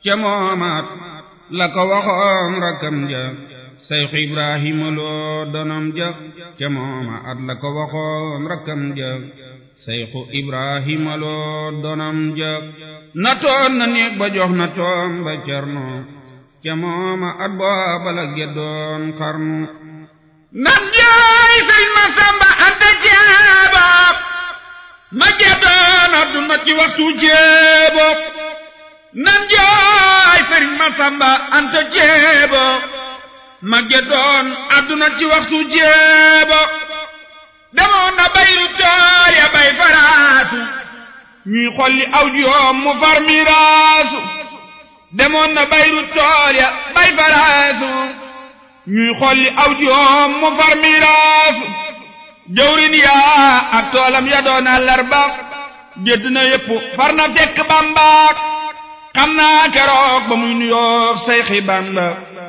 ca moomaat la ko waxoon rakkam ja Seex Ibrahima Lo donam ja ca moomaat la ko waxoon rakkam ja Seex Ibrahima Lo donam ja na toon na néeg ba jox na toom ba Cerno ca moomaat booba la geddoon xarnu nan jaay Sëriñ Masamba Anta Jeebo ma geddoon adduna ci waxtu jéebo nan jaay Sëriñ Masamba Anta Jeebo ma geddoon adduna ci waxtu jéebo demoon na bayru tool ya bay faraasu ñuy xolli aw joom mu far miraasu demoon na bayru tool ya bay faraasu ñuy xolli aw joom mu far miraasu jawrin yaa ak toolam ya doon àllarba gédd na yépp far na fekk Bamba xam naa keroog ba muy nuyoo Seyxi Bamba